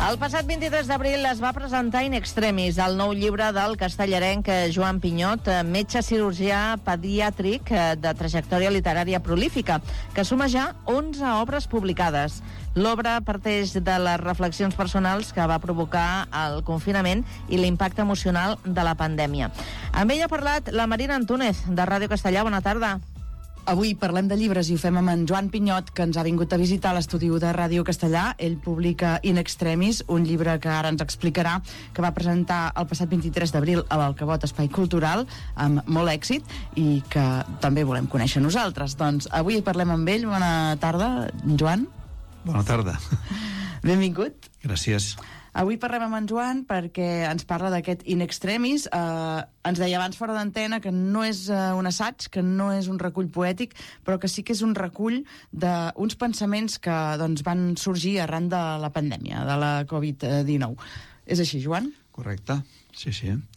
El passat 23 d'abril es va presentar In Extremis, el nou llibre del castellarenc Joan Pinyot, metge cirurgià pediàtric de trajectòria literària prolífica, que suma ja 11 obres publicades. L'obra parteix de les reflexions personals que va provocar el confinament i l'impacte emocional de la pandèmia. Amb ell ha parlat la Marina Antúnez, de Ràdio Castellà. Bona tarda. Avui parlem de llibres i ho fem amb en Joan Pinyot, que ens ha vingut a visitar a l'estudi de Ràdio Castellà. Ell publica In Extremis, un llibre que ara ens explicarà, que va presentar el passat 23 d'abril a l'Alcavot Espai Cultural, amb molt èxit, i que també volem conèixer nosaltres. Doncs avui parlem amb ell. Bona tarda, Joan. Bona tarda. Benvingut. Gràcies. Avui parlem amb en Joan perquè ens parla d'aquest In Extremis. Ens deia abans fora d'antena que no és un assaig, que no és un recull poètic, però que sí que és un recull d'uns pensaments que van sorgir arran de la pandèmia, de la Covid-19. És així, Joan? Correcte, sí.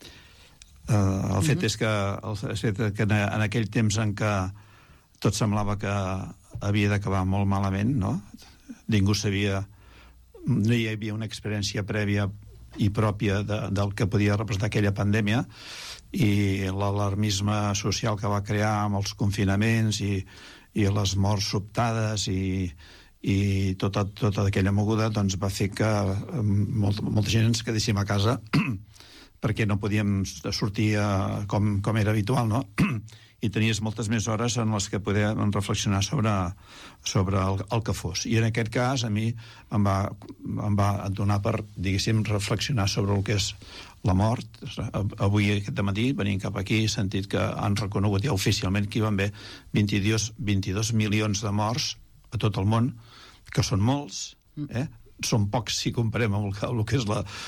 El fet és que en aquell temps en què tot semblava que havia d'acabar molt malament, no? Ningú sabia, no hi havia una experiència prèvia i pròpia del que podia representar aquella pandèmia, i l'alarmisme social que va crear amb els confinaments i les morts sobtades i tota aquella moguda, doncs va fer que molta gent ens quedéssim a casa perquè no podíem sortir com era habitual, no? I tenies moltes més hores en les que podíem reflexionar sobre el que fos. I en aquest cas a mi em va donar per, diguéssim, reflexionar sobre el que és la mort. Avui, aquest matí, venint cap aquí, he sentit que han reconegut ja oficialment que hi van haver 22 milions de morts a tot el món, que són molts, són pocs si comparem amb el que és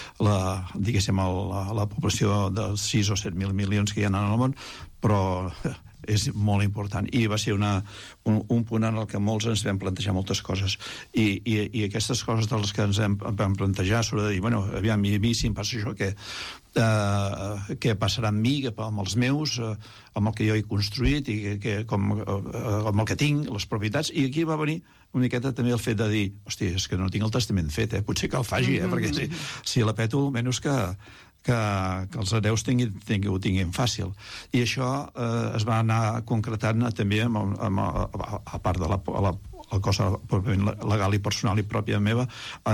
la població dels 6 o 7.000 milions que hi ha en el món, però és molt important, i va ser un punt en el que molts ens vam plantejar moltes coses, i aquestes coses de les que ens vam plantejar sobre dir, bueno, aviam, a mi si em passa això, què passarà amb mi, amb els meus, amb el que jo he construït i amb el que tinc, les propietats. I aquí va venir una miqueta també el fet de dir, hòstia, és que no tinc el testament fet, potser que el faci, perquè si la peto, almenys que els hereus ho tinguin fàcil. I això es va anar concretant també a part de la cosa legal i personal i pròpia meva,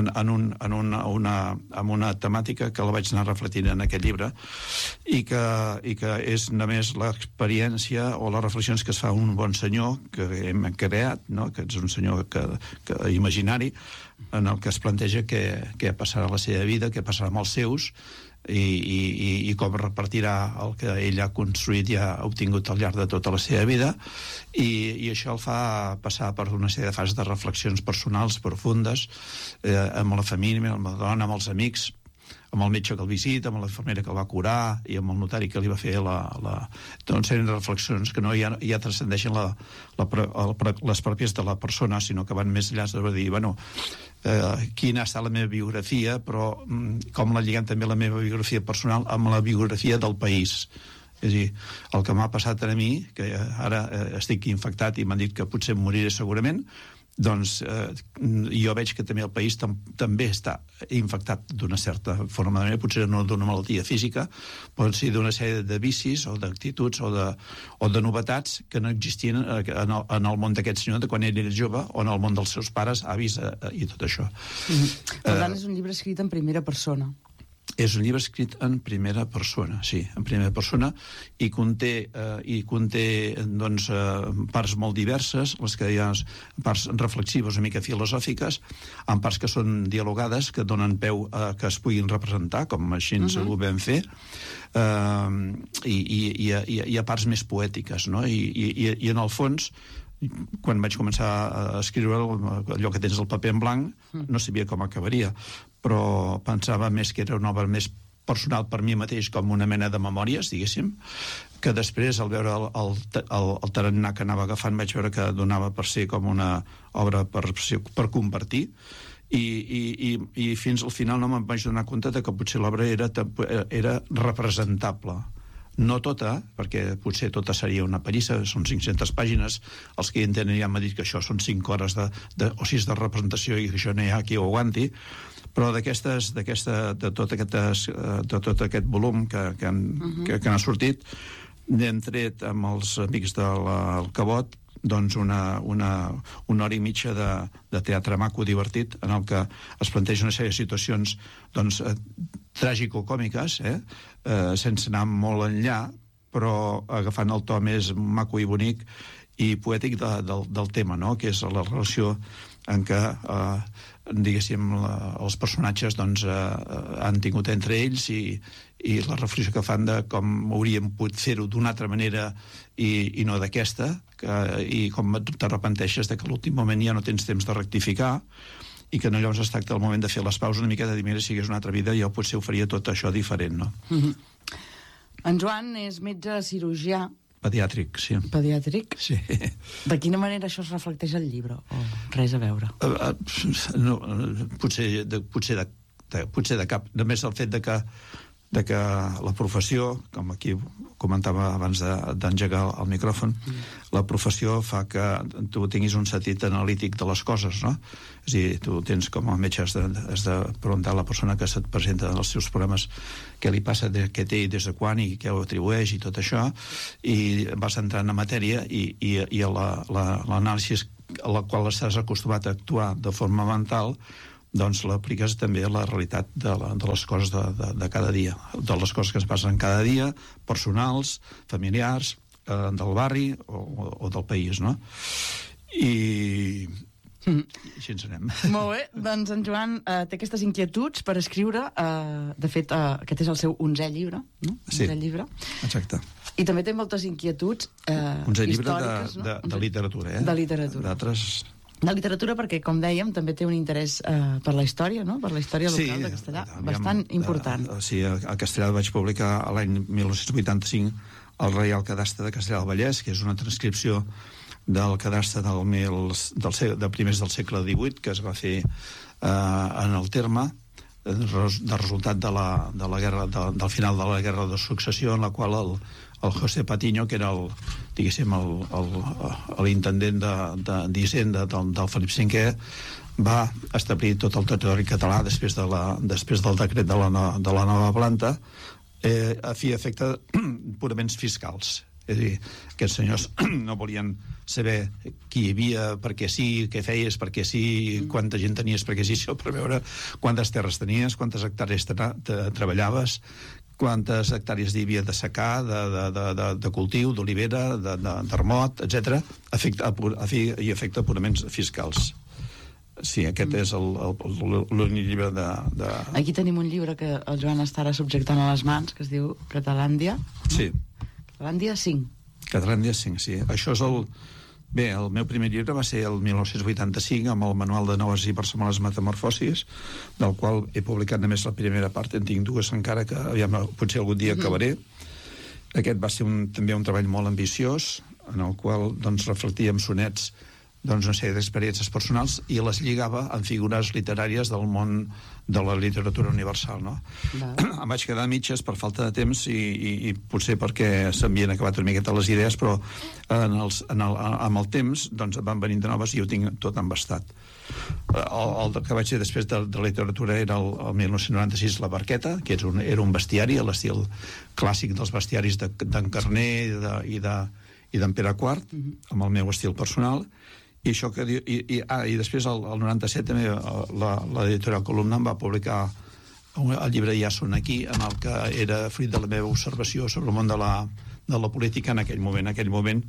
amb una temàtica que la vaig anar reflectint en aquest llibre, i que és només l'experiència o les reflexions que es fa un bon senyor que hem creat, no? Que és un senyor imaginari, en el que es planteja què passarà a la seva vida, què passarà amb els seus, i com repartirà el que ell ha construït i ha obtingut al llarg de tota la seva vida, i això el fa passar per una sèrie de fases de reflexions personals profundes, amb la família, amb la dona, amb els amics, amb el metge que el visita, amb la infermera que el va curar i amb el notari que li va fer una sèrie de reflexions que no ja transcendeixen les pròpies de la persona, sinó que van més enllà de dir, bueno, quina ha estat la meva biografia, però com la lliguem també la meva biografia personal amb la biografia del país. És a dir, el que m'ha passat a mi, que ara estic infectat i m'han dit que potser em moriré segurament, doncs jo veig que també el país també està infectat d'una certa forma de manera, potser no d'una malaltia física, però sí d'una sèrie de vicis o d'actituds o de novetats que no existien en el món d'aquest senyor de quan ell era jove, o en el món dels seus pares, avis i tot això. Per tant, és un llibre escrit en primera persona. És un llibre escrit en primera persona, sí, en primera persona, i conté doncs, parts molt diverses, les que hi ha parts reflexives, una mica filosòfiques, amb parts que són dialogades, que donen peu a que es puguin representar, com així ho vam fer, i hi ha parts més poètiques, no? I en el fons, quan vaig començar a escriure allò que tens el paper en blanc, no sabia com acabaria, però pensava més que era una obra més personal per mi mateix, com una mena de memòries, diguéssim, que després, al veure el tarannà que anava agafant, vaig veure que donava per ser com una obra per compartir, i fins al final no me'n vaig donar compte que potser l'obra era representable. No tota, perquè potser tota seria una pallissa, són 500 pàgines, els que hi entenen ja m'han dit que això són 5 hores o 6 de representació i que això no hi ha qui ho aguanti, Però de tot aquest volum que han sortit, n'hem tret amb els amics del Cabot doncs una hora i mitja de teatre maco divertit, en el que es planteja una sèrie de situacions doncs tràgico-còmiques, sense anar molt enllà, però agafant el to més maco i bonic i poètic del tema, no? Que és la relació en què diguéssim els personatges doncs, han tingut entre ells i la reflexió que fan de com hauríem pogut fer-ho d'una altra manera i no d'aquesta, i com t'arrepenteixes de que a l'últim moment ja no tens temps de rectificar i que no llavors es tracta el moment de fer les pauses una mica de dir, mira, si hagués una altra vida jo potser ho faria tot això diferent, no? En Joan és metge cirurgià. Pediàtric, sí. Pediàtric? Sí. De quina manera això es reflecteix al llibre? O res a veure? No, potser de cap. Només el fet de que la professió, com aquí comentava abans d'engegar el micròfon, la professió fa que tu tinguis un sentit analític de les coses, no? És a dir, tu tens com a metge has de preguntar a la persona que se't presenta els seus problemes què li passa, què té i des de quan i què ho atribueix i tot això, i vas entrant en matèria i l'anàlisi a la qual estàs acostumat a actuar de forma mental doncs l'apliques també a la realitat de les coses de cada dia, de les coses que es passen cada dia, personals, familiars, del barri o del país, no? I així ens anem. Molt bé, doncs en Joan té aquestes inquietuds per escriure, de fet aquest és el seu 11è llibre, no? Sí, 11è llibre. Exacte. I també té moltes inquietuds històriques, no? De literatura, De literatura. D'altres... De literatura perquè, com dèiem, també té un interès per la història, no? Per la història local de Castellar, bastant important. Sí, a Castellar vaig publicar l'any 1985 el Reial Cadastre de Castellar del Vallès, que és una transcripció del cadastre de primers del segle XVIII, que es va fer en el terme, de resultat del final de la Guerra de Successió, en la qual el José Patiño, que era l'intendent d'Hisenda del Felip V, va establir tot el territori català després del decret de la nova planta a fi i efecte purament fiscals. És a dir, aquests senyors no volien saber qui hi havia, perquè sí, què feies, perquè sí, quanta gent tenies, perquè sí, això per veure quantes terres tenies, quantes hectàrees treballaves, quantes hectàrees hi havia de secar, de cultiu, d'olivera, d'armot, etc., a fi i efecte purament fiscals. Sí, aquest és l'únic llibre de... Aquí tenim un llibre que el Joan estarà subjectant a les mans, que es diu Catalàndia. Sí. Catalàndia 5. Catalàndia 5, sí. Això és Bé, el meu primer llibre va ser el 1985 amb el Manual de noves i personals metamorfosis, del qual he publicat només la primera part, en tinc dues encara que potser algun dia acabaré. Aquest va ser també un treball molt ambiciós, en el qual reflectia amb sonets una sèrie d'experiències personals i les lligava amb figures literàries del món de la literatura universal, no? Em vaig quedar a mitges per falta de temps i potser perquè s'havien acabat una miqueta les idees, però amb el temps van venint de noves i ho tinc tot embastat. El que vaig fer després de literatura era el 1996 La Barqueta, que era un bestiari a l'estil clàssic dels bestiaris d'en Carner i d'en Pere IV, amb el meu estil personal. I després el 97 també l'editorial Columna em va publicar el llibre Ja són aquí, en el que era fruit de la meva observació sobre el món de la política en aquell moment. En aquell moment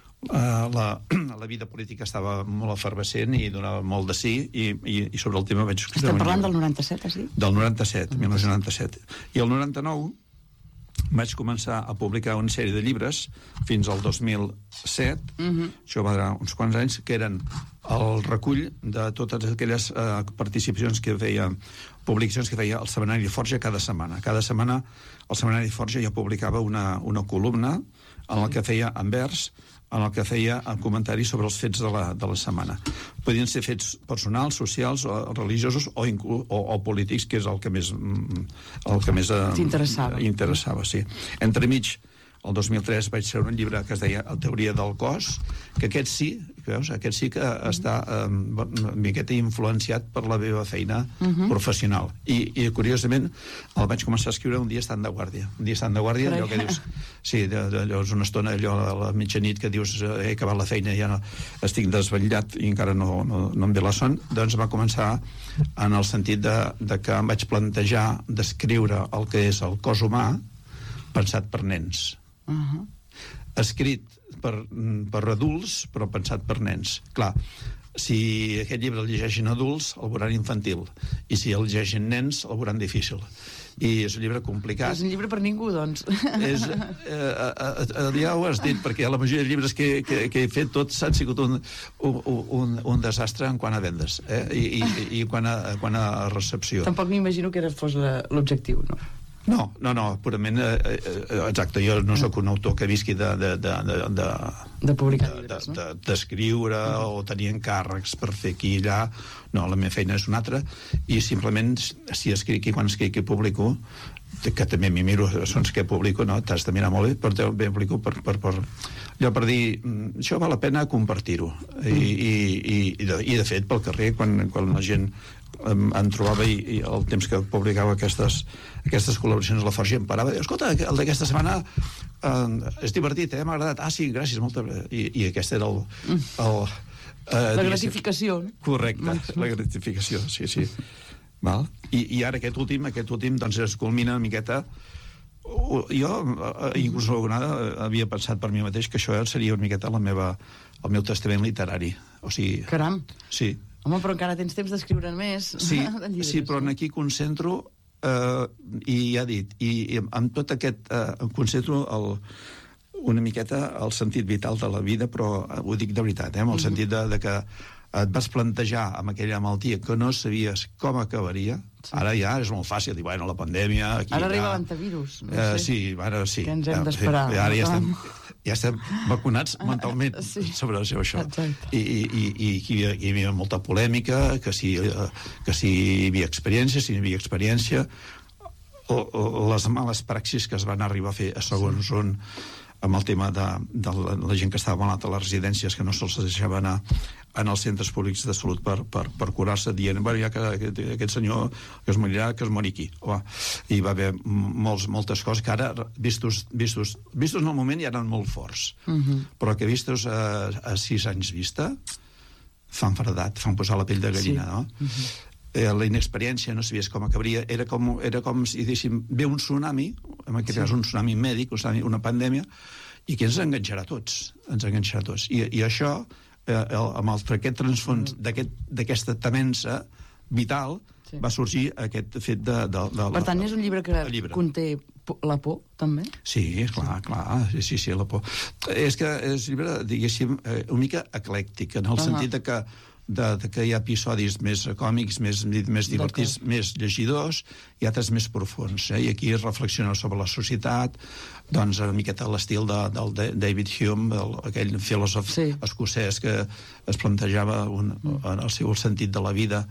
la vida política estava molt efervescent i donava molt de sí, i sobre el tema vaig escriure un llibre. Estem parlant del 97, has dit? Del 97, 1997. I el 99 vaig començar a publicar una sèrie de llibres fins al 2007, això va durar uns quants anys, que eren el recull de totes aquelles participacions que feia, publicacions que feia el Setmanari Forja cada setmana. Cada setmana el Setmanari Forja ja publicava una columna en la que feia en vers, en el que feia comentaris sobre els fets de la setmana. Podien ser fets personals, socials, religiosos o polítics, que és el que més t'interessava. Sí. Entremig, el 2003 vaig treure un llibre que es deia La teoria del cos, que aquest sí que està una miqueta influenciat per la meva feina professional. I curiosament el vaig començar a escriure un dia estant de guàrdia. Allò que dius... Sí, allò és una estona, allò a la mitjanit, que dius he acabat la feina, ja no, estic desvetllat i encara no em ve la son. Doncs va començar en el sentit de que em vaig plantejar d'escriure el que és el cos humà pensat per nens. Escrit per adults, però pensat per nens. Clar, si aquest llibre el llegeixin adults, el veuran infantil, i si el llegeixin nens, el veuran difícil. I és un llibre complicat. És un llibre per ningú, doncs. Ja ho has dit, perquè la majoria de llibres que he fet tots han sigut un desastre en quant a vendes, i quant a recepció. Tampoc m'imagino que fos l'objectiu, no? No, purament... Exacte, jo no sóc un autor que visqui de publicar llibres, no? D'escriure o tenir encàrrecs per fer aquí i allà. No, la meva feina és una altra, i simplement si escric i quan escric i publico, que també m'hi miro, sons que publico, no? T'has de mirar molt bé, però també publico allò per dir, això val la pena compartir-ho. I de fet, pel carrer, quan la gent em trobava i el temps que publicava aquestes col·laboracions a la Forja em parava, escolta, el d'aquesta setmana és divertit, m'ha agradat. Ah, sí, gràcies, molta... I aquest era la gratificació. Correcte, la gratificació, sí. Val? I ara aquest últim doncs es culmina una miqueta. Jo inclús alguna vegada havia pensat per mi mateix que això seria una miqueta el meu testament literari. O sigui... Caram! Sí. Home, però encara tens temps d'escriure més. Sí, però aquí concentro i ja he dit, i amb tot aquest concentro una miqueta el sentit vital de la vida, però ho dic de veritat, en el sentit de que et vas plantejar amb aquella malaltia que no sabies com acabaria. Ara ja és molt fàcil dir, bueno, la pandèmia... Ara arriba l'antivirus, no sé. Sí, ara sí. Que ens hem d'esperar. Ara ja estem vacunats mentalment sobre això. Exacte. I hi havia molta polèmica, que si hi havia experiència, si no hi havia experiència, les males praxis que es van arribar a fer a segons on, amb el tema de la gent que estava malata a les residències, que no se'ls deixava anar en els centres públics de salut per curar-se, dient, bueno, ja que aquest senyor que es morirà, que es mori aquí. I va haver moltes coses que ara, vistos en el moment, ja eren molt forts, però que vistos a 6 anys vista, fan fredat, fan posar la pell de gallina, no? La inexperiència, no sabies com acabaria, era com si diguéssim, ve un tsunami, en aquest cas un tsunami mèdic, una pandèmia, i que ens enganxarà a tots. I això, amb aquest transfons d'aquesta temença vital, va sorgir aquest fet de... Per tant, és un llibre que conté la por, també? Sí, clar, sí, la por. És que és un llibre, diguéssim, una mica eclèctic, en el sentit de que hi ha episodis més còmics, més divertits, més llegidors, i altres més profuns. I aquí es reflexiona sobre la societat, doncs una miqueta a l'estil del David Hume, aquell filòsof escocès que es plantejava en el seu sentit de la vida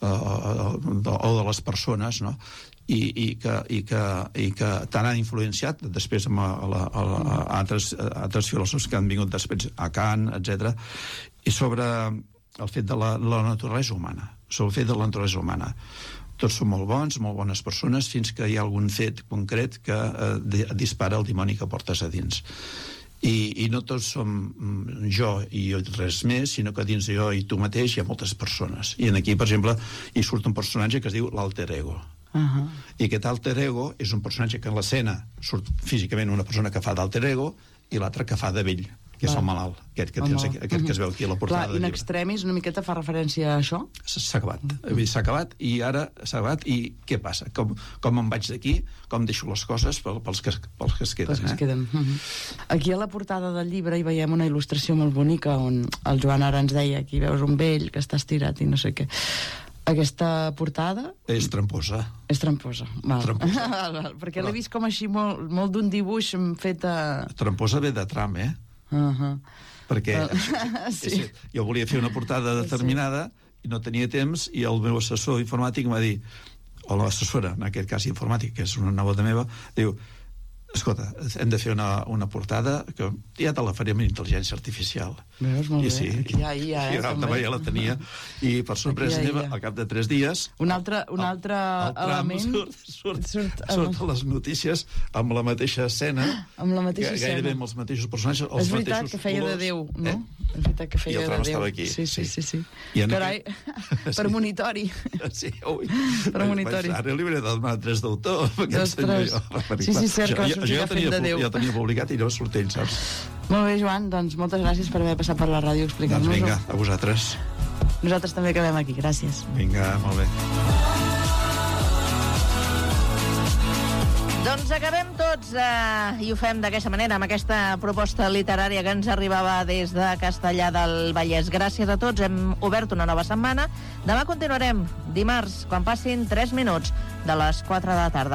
o de les persones, no? I que tant ha influenciat després amb altres filòsofs que han vingut després, a Kant, etc. I sobre el fet de la naturalesa humana. Tots són molt bons, molt bones persones, fins que hi ha algun fet concret que dispara el dimoni que portes a dins. I no tots som jo i res més, sinó que dins jo i tu mateix hi ha moltes persones. I aquí, per exemple, hi surt un personatge que es diu l'alter ego. I aquest alter ego és un personatge que en l'escena surt físicament una persona que fa d'alter ego i l'altra que fa de vell, que és el malalt, aquest que es veu aquí a la portada del llibre. In extremis una miqueta fa referència a això? S'ha acabat, i ara s'ha acabat, i què passa? Com em vaig d'aquí, com deixo les coses pels que es queden. Aquí a la portada del llibre hi veiem una il·lustració molt bonica on el Joan ara ens deia, aquí veus un vell que està estirat i no sé què. Aquesta portada... És tramposa. Perquè l'he vist com així molt d'un dibuix fet a... Tramposa ve de tram, perquè jo volia fer una portada determinada i no tenia temps, i el meu assessor informàtic em va dir, o l'assessora, en aquest cas informàtic, que és una nebota meva, diu, Escolta, hem de fer una portada que ja te la farem amb intel·ligència artificial. Veus, molt bé. Sí. També. Ja la tenia. I per sorpresa meva, al cap de 3 dies... Un altre element... Surt a les notícies amb la mateixa escena. Amb la mateixa escena. Gairebé amb els mateixos personatges, els mateixos colors. És veritat que feia de Déu, no? És veritat que feia de Déu. I el tram estava aquí. Sí. Carai, per monitori. Sí, ui. Per monitori. Ara li hauré de demanar 3 d'autor. Sí, cert, que jo ja el tenia publicat i llavors surt ell, saps? Molt bé, Joan, doncs moltes gràcies per haver passat per la ràdio explicant-nos-ho. Doncs vinga, a vosaltres. Nosaltres també acabem aquí, gràcies. Vinga, molt bé. Doncs acabem tots, i ho fem d'aquesta manera, amb aquesta proposta literària que ens arribava des de Castellar del Vallès. Gràcies a tots, hem obert una nova setmana. Demà continuarem, dimarts, quan passin 3 minuts de les 4 de la tarda.